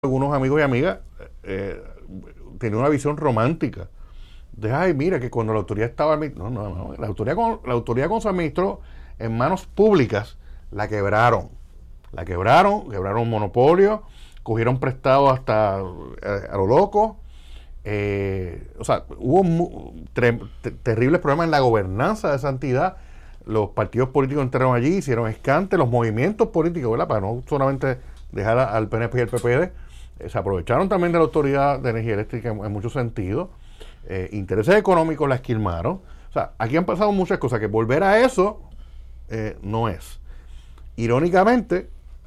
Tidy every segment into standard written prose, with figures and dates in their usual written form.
algunos amigos y amigas tenían una visión romántica de, ay, mira, que cuando la autoridad estaba... No. La autoridad cuando se administró en manos públicas, la quebraron. Quebraron monopolio, cogieron prestado hasta a lo loco. O sea, hubo terribles problemas en la gobernanza de esa entidad. Los partidos políticos entraron allí, hicieron escante, los movimientos políticos, ¿verdad? Para no solamente dejar al PNP y al PPD, se aprovecharon también de la Autoridad de Energía Eléctrica en muchos sentidos. Intereses económicos la esquilmaron. O sea, aquí han pasado muchas cosas que volver a eso no es. Irónicamente,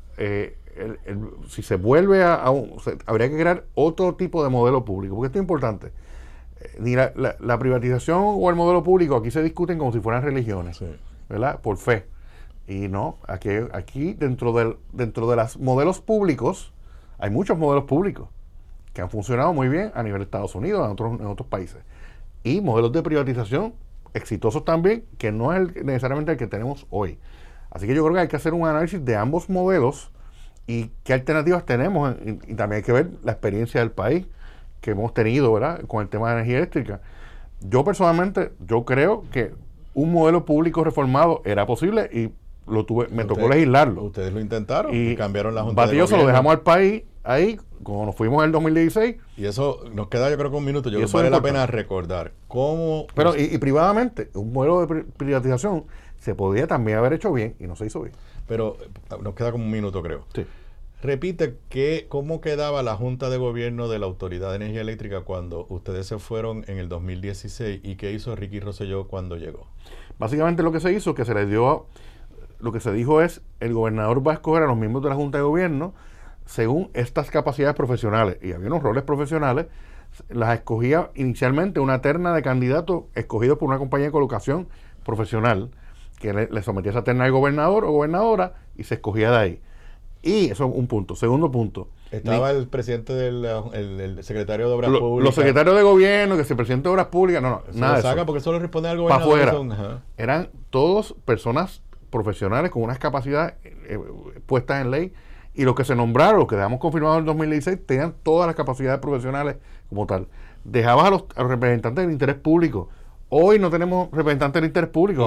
si se vuelve habría que crear otro tipo de modelo público, porque esto es importante. Ni la privatización o el modelo público aquí se discuten como si fueran religiones, sí, ¿verdad? Por fe. Y no, aquí dentro de los modelos públicos hay muchos modelos públicos que han funcionado muy bien a nivel de Estados Unidos, en otros países. Y modelos de privatización exitosos también, que no es necesariamente el que tenemos hoy. Así que yo creo que hay que hacer un análisis de ambos modelos y qué alternativas tenemos. Y también hay que ver la experiencia del país que hemos tenido, ¿verdad?, con el tema de energía eléctrica. Yo personalmente, creo que un modelo público reformado era posible y me tocó legislarlo. Ustedes lo intentaron y cambiaron la Junta de Gobierno. Se lo dejamos al país ahí, como nos fuimos en el 2016. Y eso nos queda, yo creo que un minuto. Yo creo que vale la pena recordar cómo... Pero y privadamente, un modelo de privatización se podía también haber hecho bien y no se hizo bien. Pero nos queda como un minuto, creo. Sí. Repite cómo quedaba la Junta de Gobierno de la Autoridad de Energía Eléctrica cuando ustedes se fueron en el 2016 y qué hizo Ricky Rosselló cuando llegó. Básicamente lo que se hizo, que se les dio, lo que se dijo es, el gobernador va a escoger a los miembros de la Junta de Gobierno según estas capacidades profesionales. Y había unos roles profesionales, las escogía inicialmente una terna de candidatos escogidos por una compañía de colocación profesional, que le sometía esa terna al gobernador o gobernadora y se escogía de ahí. Y eso es un punto. Segundo punto. Estaba el presidente el secretario de Obras Públicas. Los secretarios de gobierno, que si el presidente de Obras Públicas, nada de eso. Porque eso le responde al gobernador. Para afuera. Eran todos personas profesionales con unas capacidades puestas en ley, y los que se nombraron, los que dejamos confirmados en el 2016, tenían todas las capacidades profesionales como tal. Dejabas a los representantes del interés público. Hoy no tenemos representantes del interés público.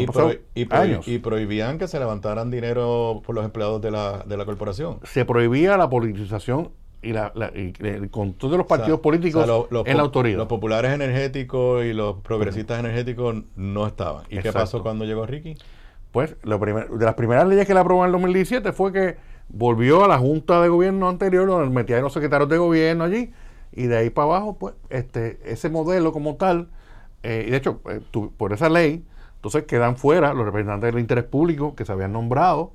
Y prohibían que se levantaran dinero por los empleados de la corporación. Se prohibía la politización y el control de los partidos políticos en la autoridad. Los populares energéticos y los progresistas energéticos no estaban. ¿Y qué pasó cuando llegó Ricky? Pues de las primeras leyes que le aprobó en el 2017 fue que volvió a la Junta de Gobierno anterior, donde metía a los secretarios de gobierno allí, y de ahí para abajo, pues, ese modelo como tal. Y de hecho, por esa ley, entonces quedan fuera los representantes del interés público que se habían nombrado,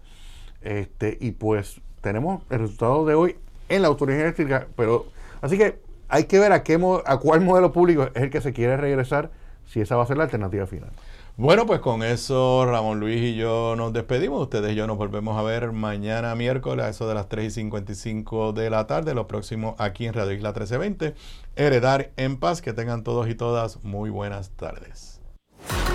y pues tenemos el resultado de hoy en la Autoridad Eléctrica. Pero así que hay que ver a cuál modelo público es el que se quiere regresar, si esa va a ser la alternativa final. Bueno, pues con eso Ramón Luis y yo nos despedimos. Ustedes y yo nos volvemos a ver mañana miércoles a eso de las 3:55 de la tarde. Lo próximo aquí en Radio Isla 1320. Heredar en Paz. Que tengan todos y todas muy buenas tardes.